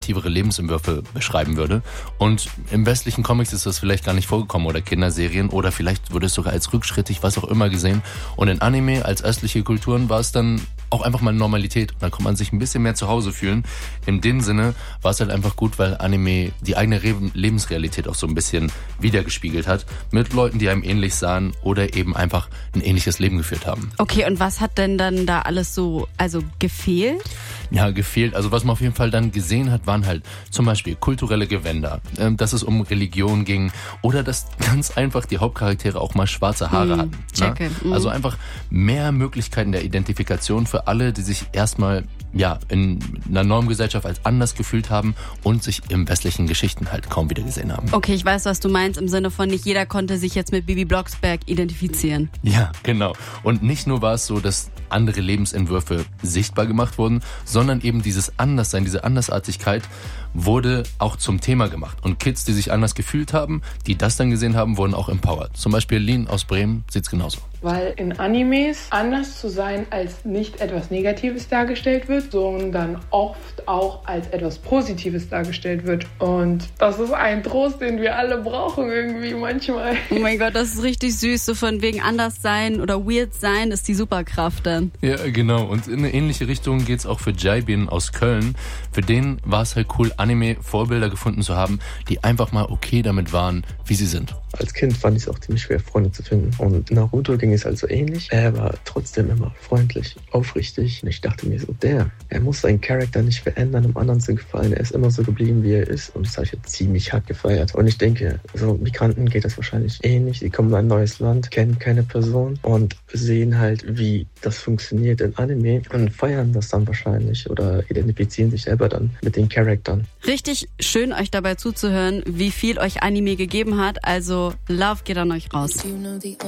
negativere Lebensentwürfe beschreiben würde. Und im westlichen Comics ist das vielleicht gar nicht vorgekommen oder Kinderserien oder vielleicht wurde es sogar als rückschrittig, was auch immer gesehen. Und in Anime als östliche Kulturen war es dann auch einfach mal Normalität. Und da konnte man sich ein bisschen mehr zu Hause fühlen. In dem Sinne war es halt einfach gut, weil Anime die eigene Lebensrealität auch so ein bisschen wiedergespiegelt hat. Mit Leuten, die einem ähnlich sahen oder eben einfach ein ähnliches Leben geführt haben. Okay, und was hat denn dann da alles so, gefehlt? Ja, gefehlt. Also was man auf jeden Fall dann gesehen hat, waren halt zum Beispiel kulturelle Gewänder, dass es um Religion ging oder dass ganz einfach die Hauptcharaktere auch mal schwarze Haare hatten. Checke. Ne? Also einfach mehr Möglichkeiten der Identifikation für alle, die sich erstmal in einer Normgesellschaft als anders gefühlt haben und sich im westlichen Geschichten halt kaum wieder gesehen haben. Okay, ich weiß, was du meinst, im Sinne von nicht jeder konnte sich jetzt mit Bibi Blocksberg identifizieren. Ja, genau. Und nicht nur war es so, dass andere Lebensentwürfe sichtbar gemacht wurden, sondern eben dieses Anderssein, diese Andersartigkeit wurde auch zum Thema gemacht. Und Kids, die sich anders gefühlt haben, die das dann gesehen haben, wurden auch empowered. Zum Beispiel Lin aus Bremen sieht's genauso. Weil in Animes anders zu sein als nicht etwas Negatives dargestellt wird, sondern oft auch als etwas Positives dargestellt wird. Und das ist ein Trost, den wir alle brauchen irgendwie manchmal. Oh mein Gott, das ist richtig süß, so von wegen anders sein oder weird sein ist die Superkraft dann. Ja, genau. Und in eine ähnliche Richtung geht's auch für Jaibin aus Köln. Für den war es halt cool, Anime-Vorbilder gefunden zu haben, die einfach mal okay damit waren, wie sie sind. Als Kind fand ich es auch ziemlich schwer, Freunde zu finden. Und Naruto ging es also ähnlich. Er war trotzdem immer freundlich, aufrichtig. Und ich dachte mir so, er muss seinen Charakter nicht verändern, um anderen zu gefallen. Er ist immer so geblieben, wie er ist. Und das habe ich jetzt ziemlich hart gefeiert. Und ich denke, so Migranten geht das wahrscheinlich ähnlich. Sie kommen in ein neues Land, kennen keine Person und sehen halt, wie das funktioniert in Anime und feiern das dann wahrscheinlich oder identifizieren sich selber dann mit den Charakteren. Richtig schön, euch dabei zuzuhören, wie viel euch Anime gegeben hat. Also Love geht an euch raus.